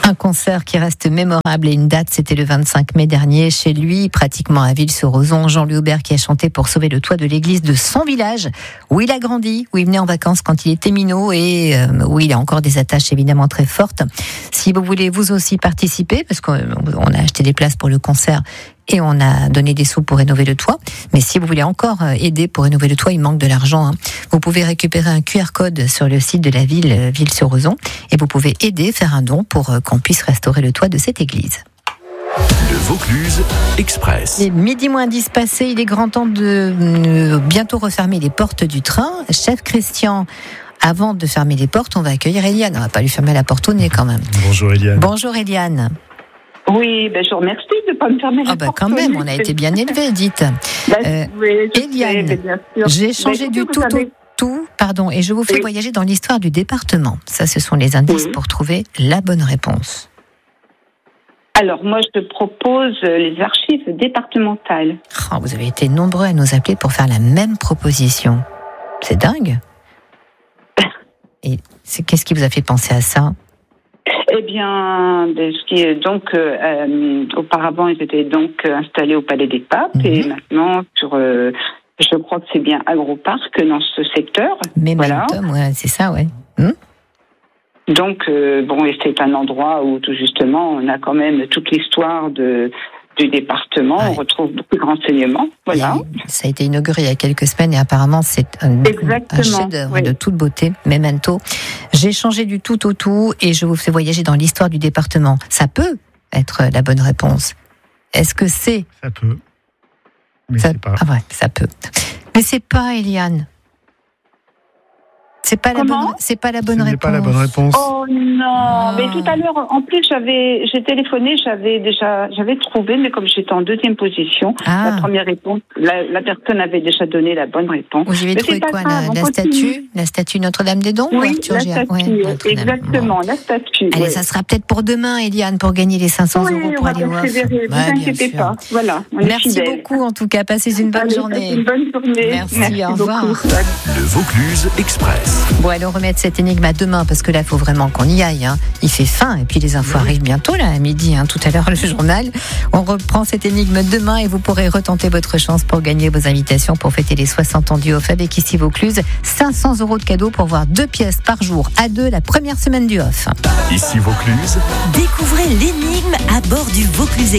Un concert qui reste mémorable et une date, c'était le 25 mai dernier chez lui, pratiquement à Ville-sur-Ozon. Jean-Louis Aubert qui a chanté pour sauver le toit de l'église de son village, où il a grandi, où il venait en vacances quand il était minot et où il a encore des attaches évidemment très fortes. Si vous voulez vous aussi participer, parce qu'on a acheté des places pour le concert et on a donné des sous pour rénover le toit, mais si vous voulez encore aider pour rénover le toit, il manque de l'argent, vous pouvez récupérer un QR code sur le site de la ville, Ville-sur-Ozon, et vous pouvez aider, faire un don pour qu'on puisse restaurer le toit de cette église. Le Vaucluse Express. Il est midi moins 10 passé, il est grand temps de bientôt refermer les portes du train. Chef Christian, avant de fermer les portes, on va accueillir Eliane. On va pas lui fermer la porte au nez quand même. Bonjour Eliane. Bonjour Eliane. Oui, je vous remercie de ne pas me fermer la porte. Quand même, on a été bien élevés, dites. Eliane, j'ai changé du tout, pardon, et je vous fais voyager dans l'histoire du département. Ça, ce sont les indices pour trouver la bonne réponse. Alors, moi, je te propose les archives départementales. Oh, vous avez été nombreux à nous appeler pour faire la même proposition. C'est dingue. Et qu'est-ce qui vous a fait penser à ça ? Eh bien, auparavant, ils étaient donc installés au Palais des Papes et maintenant je crois que c'est bien Agroparc dans ce secteur. Mais voilà. C'est ça, ouais. Donc, et c'est un endroit où tout justement, on a quand même toute l'histoire du département, on retrouve beaucoup de renseignements. Voilà. Ça a été inauguré il y a quelques semaines et apparemment c'est un chef-d'œuvre de toute beauté, memento. J'ai changé du tout au tout et je vous fais voyager dans l'histoire du département. Ça peut être la bonne réponse. Est-ce que c'est... Ça peut. Mais c'est pas. Ah ouais, ça peut. Mais c'est pas, Eliane. C'est pas la bonne réponse. Pas la bonne réponse. Oh non, mais tout à l'heure, en plus, j'ai téléphoné, j'avais trouvé, mais comme j'étais en deuxième position, la première réponse, la personne avait déjà donné la bonne réponse. Vous avez trouvé quoi, la statue Notre-Dame-des-Dons? Oui, la statue, exactement, la statue. Allez, ça sera peut-être pour demain, Eliane, pour gagner les 500 € pour aller voir. Ne vous inquiétez pas. Voilà, merci beaucoup, en tout cas. Passez une bonne journée. Une bonne journée. Merci, au revoir. Le Vaucluse Express. Bon, allez, on remet cette énigme à demain parce que là, il faut vraiment qu'on y aille. Il fait faim et puis les infos arrivent bientôt, là, à midi. Tout à l'heure, le journal. On reprend cette énigme demain et vous pourrez retenter votre chance pour gagner vos invitations pour fêter les 60 ans du Off avec ici Vaucluse. 500 € de cadeaux pour voir 2 pièces par jour à 2 la première semaine du Off. Ici Vaucluse. Découvrez l'énigme à bord du Vaucluse